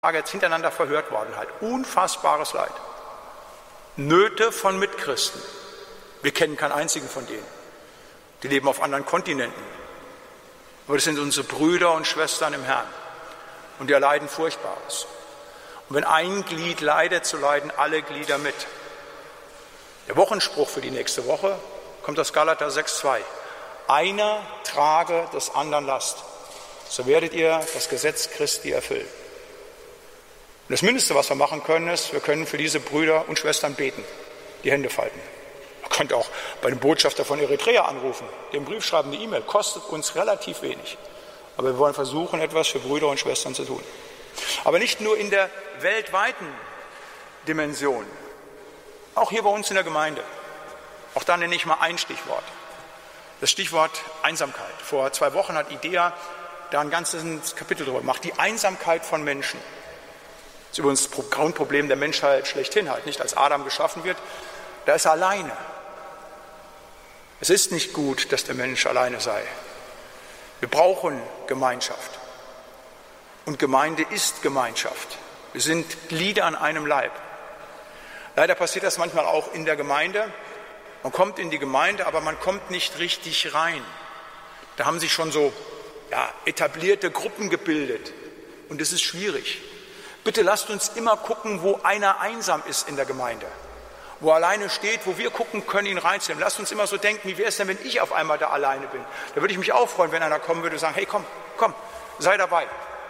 Tage jetzt hintereinander verhört worden, halt unfassbares Leid. Nöte von Mitchristen. Wir kennen keinen einzigen von denen. Die leben auf anderen Kontinenten. Aber das sind unsere Brüder und Schwestern im Herrn. Und die erleiden Furchtbares. Und wenn ein Glied leidet, so leiden alle Glieder mit. Der Wochenspruch für die nächste Woche kommt aus Galater 6,2. Einer trage des anderen Last. So werdet ihr das Gesetz Christi erfüllen. Und das Mindeste, was wir machen können, ist, wir können für diese Brüder und Schwestern beten, die Hände falten. Man könnte auch bei dem Botschafter von Eritrea anrufen, dem Brief schreiben, eine E-Mail, kostet uns relativ wenig. Aber wir wollen versuchen, etwas für Brüder und Schwestern zu tun. Aber nicht nur in der weltweiten Dimension, auch hier bei uns in der Gemeinde. Auch da nenne ich mal ein Stichwort. Das Stichwort Einsamkeit. Vor 2 Wochen hat IDEA da ein ganzes Kapitel drüber gemacht. Die Einsamkeit von Menschen. Das ist übrigens das Grundproblem der Menschheit schlechthin halt. Nicht als Adam geschaffen wird, da ist er alleine. Es ist nicht gut, dass der Mensch alleine sei. Wir brauchen Gemeinschaft. Und Gemeinde ist Gemeinschaft. Wir sind Glieder an einem Leib. Leider passiert das manchmal auch in der Gemeinde. Man kommt in die Gemeinde, aber man kommt nicht richtig rein. Da haben sich schon so etablierte Gruppen gebildet. Und es ist schwierig. Bitte lasst uns immer gucken, wo einer einsam ist in der Gemeinde. Wo er alleine steht, wo wir gucken können, ihn reinzunehmen. Lasst uns immer so denken, wie wäre es denn, wenn ich auf einmal da alleine bin? Da würde ich mich auch freuen, wenn einer kommen würde und sagen, hey, komm, sei dabei.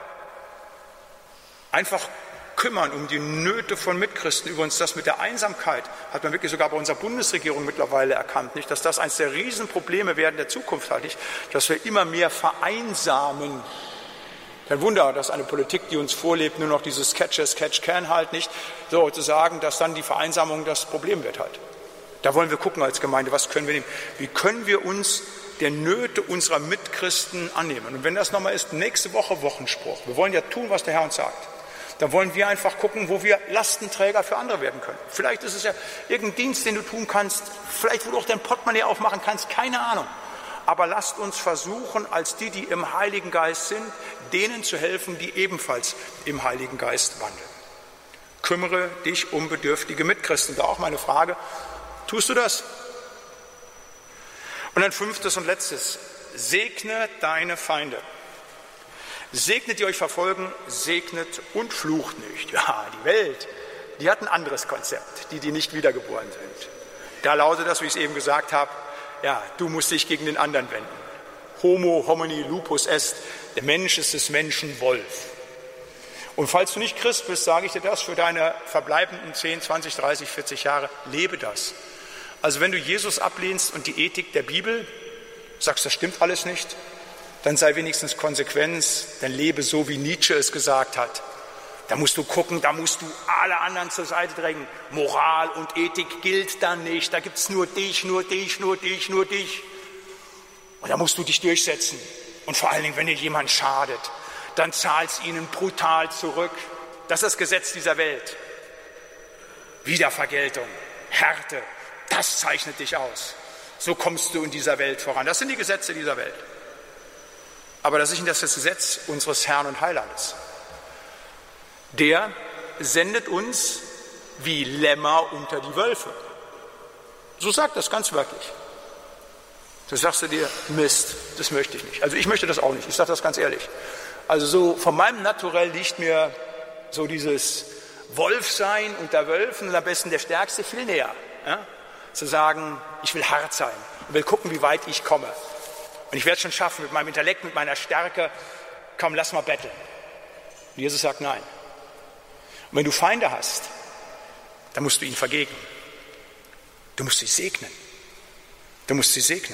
Einfach kümmern um die Nöte von Mitchristen. Übrigens, das mit der Einsamkeit hat man wirklich sogar bei unserer Bundesregierung mittlerweile erkannt, nicht, dass das eines der Riesenprobleme werden der Zukunft halt nicht, dass wir immer mehr vereinsamen. Kein Wunder, dass eine Politik, die uns vorlebt, nur noch dieses Catch as Catch can halt nicht, so zu sagen, dass dann die Vereinsamung das Problem wird halt. Da wollen wir gucken als Gemeinde, was können wir nehmen? Wie können wir uns der Nöte unserer Mitchristen annehmen? Und wenn das nochmal ist, nächste Woche Wochenspruch. Wir wollen ja tun, was der Herr uns sagt. Dann wollen wir einfach gucken, wo wir Lastenträger für andere werden können. Vielleicht ist es ja irgendein Dienst, den du tun kannst, vielleicht wo du auch dein Portemonnaie aufmachen kannst, keine Ahnung. Aber lasst uns versuchen, als die im Heiligen Geist sind, denen zu helfen, die ebenfalls im Heiligen Geist wandeln. Kümmere dich um bedürftige Mitchristen. Da auch meine Frage, tust du das? Und ein 5. und letztes, segne deine Feinde. Segnet, die euch verfolgen, segnet und flucht nicht. Ja, die Welt, die hat ein anderes Konzept, die nicht wiedergeboren sind. Da lautet das, wie ich es eben gesagt habe, ja, du musst dich gegen den anderen wenden. Homo homini lupus est, der Mensch ist des Menschen Wolf. Und falls du nicht Christ bist, sage ich dir das für deine verbleibenden 10, 20, 30, 40 Jahre, lebe das. Also wenn du Jesus ablehnst und die Ethik der Bibel, sagst, das stimmt alles nicht, dann sei wenigstens konsequent, dann lebe so, wie Nietzsche es gesagt hat. Da musst du gucken, da musst du alle anderen zur Seite drängen. Moral und Ethik gilt dann nicht, da gibt es nur dich, nur dich, nur dich, nur dich. Und da musst du dich durchsetzen. Und vor allen Dingen, wenn dir jemand schadet, dann zahlst ihnen brutal zurück. Das ist das Gesetz dieser Welt. Wiedervergeltung, Härte, das zeichnet dich aus. So kommst du in dieser Welt voran. Das sind die Gesetze dieser Welt. Aber das ist nicht das Gesetz unseres Herrn und Heilandes. Der sendet uns wie Lämmer unter die Wölfe. So sagt das ganz wörtlich. Da sagst du dir, Mist, das möchte ich nicht. Also ich möchte das auch nicht, ich sage das ganz ehrlich. Also so von meinem Naturell liegt mir so dieses Wolfsein unter Wölfen und am besten der Stärkste viel näher. Ja? Zu sagen, ich will hart sein und will gucken, wie weit ich komme. Und ich werde es schon schaffen, mit meinem Intellekt, mit meiner Stärke, komm, lass mal betteln. Und Jesus sagt nein. Und wenn du Feinde hast, dann musst du ihnen vergeben. Du musst sie segnen. Du musst sie segnen.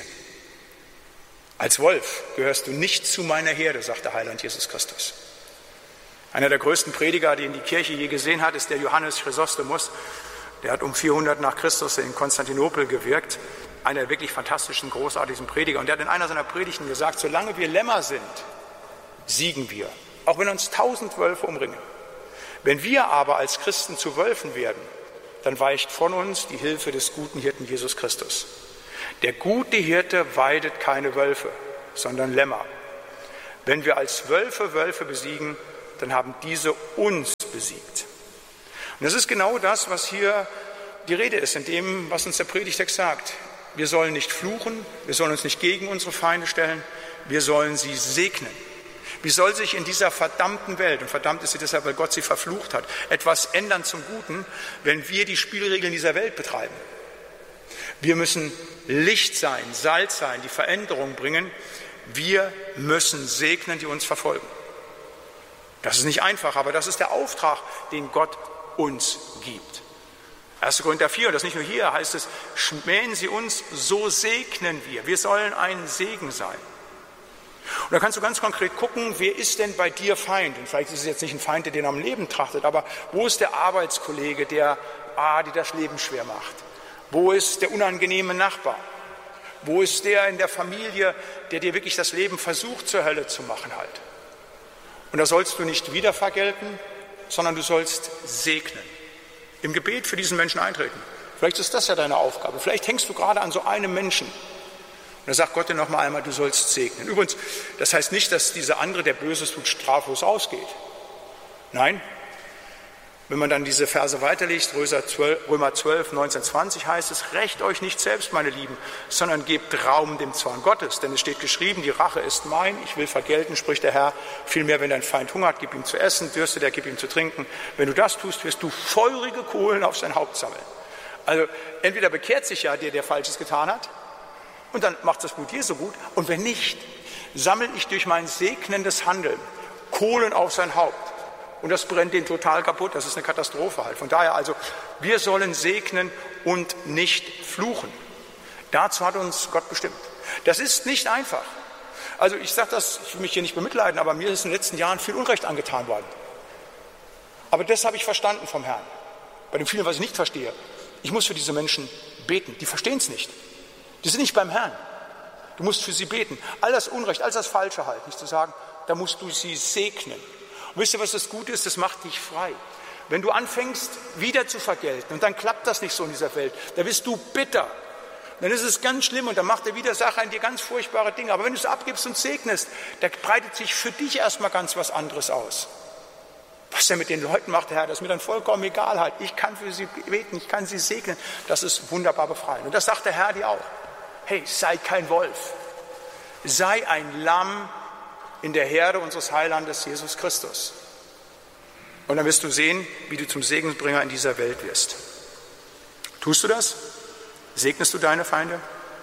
Als Wolf gehörst du nicht zu meiner Herde, sagt der Heiland Jesus Christus. Einer der größten Prediger, den die Kirche je gesehen hat, ist der Johannes Chrysostomus. Der hat um 400 nach Christus in Konstantinopel gewirkt. Einer der wirklich fantastischen, großartigen Prediger. Und der hat in einer seiner Predigten gesagt, solange wir Lämmer sind, siegen wir. Auch wenn uns 1000 Wölfe umringen. Wenn wir aber als Christen zu Wölfen werden, dann weicht von uns die Hilfe des guten Hirten Jesus Christus. Der gute Hirte weidet keine Wölfe, sondern Lämmer. Wenn wir als Wölfe besiegen, dann haben diese uns besiegt. Und das ist genau das, was hier die Rede ist, in dem, was uns der Predigtext sagt. Wir sollen nicht fluchen, wir sollen uns nicht gegen unsere Feinde stellen, wir sollen sie segnen. Wie soll sich in dieser verdammten Welt, und verdammt ist sie deshalb, weil Gott sie verflucht hat, etwas ändern zum Guten, wenn wir die Spielregeln dieser Welt betreiben? Wir müssen Licht sein, Salz sein, die Veränderung bringen. Wir müssen segnen, die uns verfolgen. Das ist nicht einfach, aber das ist der Auftrag, den Gott uns gibt. 1. Korinther 4, und das nicht nur hier, heißt es, schmähen Sie uns, so segnen wir. Wir sollen ein Segen sein. Und da kannst du ganz konkret gucken, wer ist denn bei dir Feind? Und vielleicht ist es jetzt nicht ein Feind, der dir am Leben trachtet, aber wo ist der Arbeitskollege, der dir das Leben schwer macht? Wo ist der unangenehme Nachbar? Wo ist der in der Familie, der dir wirklich das Leben versucht, zur Hölle zu machen halt? Und da sollst du nicht wieder vergelten, sondern du sollst segnen. Im Gebet für diesen Menschen eintreten. Vielleicht ist das ja deine Aufgabe. Vielleicht hängst du gerade an so einem Menschen. Und da sagt Gott dir noch mal einmal, du sollst segnen. Übrigens, das heißt nicht, dass dieser andere, der Böses tut, straflos ausgeht. Nein. Wenn man dann diese Verse weiterliest, Römer 12, 19, 20 heißt es, rächt euch nicht selbst, meine Lieben, sondern gebt Raum dem Zorn Gottes. Denn es steht geschrieben, die Rache ist mein, ich will vergelten, spricht der Herr. Vielmehr, wenn dein Feind hungert, gib ihm zu essen, dürstet er, gib ihm zu trinken. Wenn du das tust, wirst du feurige Kohlen auf sein Haupt sammeln. Also entweder bekehrt sich ja der Falsches getan hat, und dann macht das Blut Jesu gut. Und wenn nicht, sammle ich durch mein segnendes Handeln Kohlen auf sein Haupt. Und das brennt den total kaputt. Das ist eine Katastrophe halt. Von daher also, wir sollen segnen und nicht fluchen. Dazu hat uns Gott bestimmt. Das ist nicht einfach. Also ich sage das, ich will mich hier nicht bemitleiden, aber mir ist in den letzten Jahren viel Unrecht angetan worden. Aber das habe ich verstanden vom Herrn. Bei dem vielen, was ich nicht verstehe. Ich muss für diese Menschen beten. Die verstehen es nicht. Die sind nicht beim Herrn. Du musst für sie beten. All das Unrecht, all das Falsche halt, nicht zu sagen, da musst du sie segnen. Und wisst ihr, was das Gute ist? Das macht dich frei. Wenn du anfängst, wieder zu vergelten, und dann klappt das nicht so in dieser Welt, dann wirst du bitter. Dann ist es ganz schlimm und dann macht der Widersacher in dir ganz furchtbare Dinge. Aber wenn du es abgibst und segnest, da breitet sich für dich erstmal ganz was anderes aus. Was er mit den Leuten macht, der Herr, das ist mir dann vollkommen egal halt. Ich kann für sie beten, ich kann sie segnen. Das ist wunderbar befreiend. Und das sagt der Herr dir auch. Hey, sei kein Wolf. Sei ein Lamm in der Herde unseres Heilandes Jesus Christus. Und dann wirst du sehen, wie du zum Segensbringer in dieser Welt wirst. Tust du das? Segnest du deine Feinde?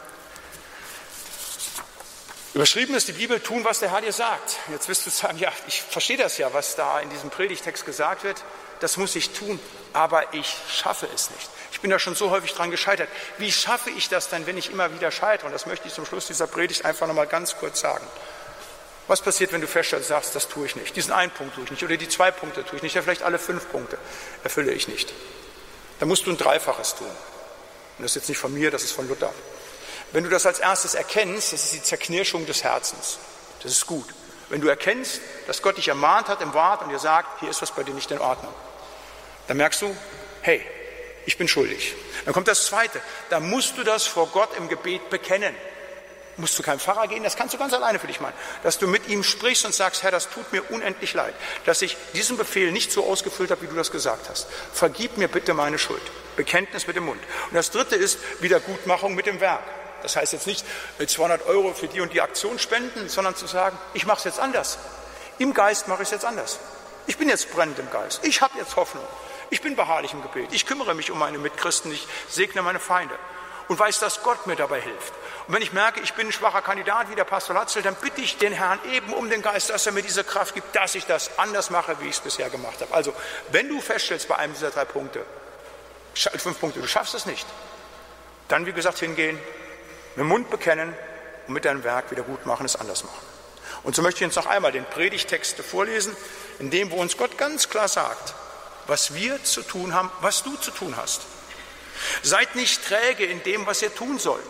Überschrieben ist die Bibel, tun, was der Herr dir sagt. Jetzt wirst du sagen, ja, ich verstehe das ja, was da in diesem Predigtext gesagt wird. Das muss ich tun, aber ich schaffe es nicht. Ich bin da schon so häufig dran gescheitert. Wie schaffe ich das dann, wenn ich immer wieder scheitere? Und das möchte ich zum Schluss dieser Predigt einfach noch mal ganz kurz sagen. Was passiert, wenn du feststellst, sagst, das tue ich nicht? Diesen einen Punkt tue ich nicht oder die 2 Punkte tue ich nicht, ja vielleicht alle 5 Punkte erfülle ich nicht. Dann musst du ein Dreifaches tun. Und das ist jetzt nicht von mir, das ist von Luther. Wenn du das als erstes erkennst, das ist die Zerknirschung des Herzens. Das ist gut. Wenn du erkennst, dass Gott dich ermahnt hat im Wort und dir sagt, hier ist was bei dir nicht in Ordnung, dann merkst du, hey, ich bin schuldig. Dann kommt das Zweite, da musst du das vor Gott im Gebet bekennen. Musst du keinem Pfarrer gehen, das kannst du ganz alleine für dich machen. Dass du mit ihm sprichst und sagst, Herr, das tut mir unendlich leid, dass ich diesen Befehl nicht so ausgefüllt habe, wie du das gesagt hast. Vergib mir bitte meine Schuld. Bekenntnis mit dem Mund. Und das Dritte ist Wiedergutmachung mit dem Werk. Das heißt jetzt nicht 200 € für die und die Aktion spenden, sondern zu sagen, ich mache es jetzt anders. Im Geist mache ich es jetzt anders. Ich bin jetzt brennend im Geist. Ich habe jetzt Hoffnung. Ich bin beharrlich im Gebet. Ich kümmere mich um meine Mitchristen. Ich segne meine Feinde. Und weiß, dass Gott mir dabei hilft. Und wenn ich merke, ich bin ein schwacher Kandidat wie der Pastor Latzel, dann bitte ich den Herrn eben um den Geist, dass er mir diese Kraft gibt, dass ich das anders mache, wie ich es bisher gemacht habe. Also, wenn du feststellst bei einem dieser 3 Punkte, 5 Punkte, du schaffst es nicht, dann, wie gesagt, hingehen, mit dem Mund bekennen und mit deinem Werk wieder gut machen, es anders machen. Und so möchte ich uns noch einmal den Predigtext vorlesen, in dem, wo uns Gott ganz klar sagt, was wir zu tun haben, was du zu tun hast. Seid nicht träge in dem, was ihr tun sollt.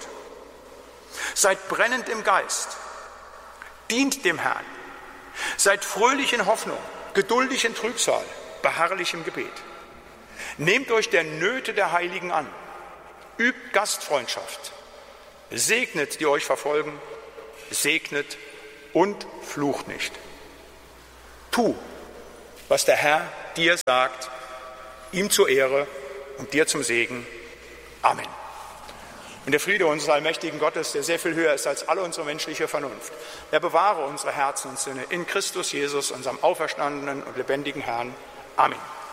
Seid brennend im Geist. Dient dem Herrn. Seid fröhlich in Hoffnung, geduldig in Trübsal, beharrlich im Gebet. Nehmt euch der Nöte der Heiligen an. Übt Gastfreundschaft. Segnet, die euch verfolgen. Segnet und flucht nicht. Tu, was der Herr dir sagt, ihm zur Ehre und dir zum Segen. Amen. Und der Friede unseres allmächtigen Gottes, der sehr viel höher ist als alle unsere menschliche Vernunft, der bewahre unsere Herzen und Sinne in Christus Jesus, unserem auferstandenen und lebendigen Herrn. Amen.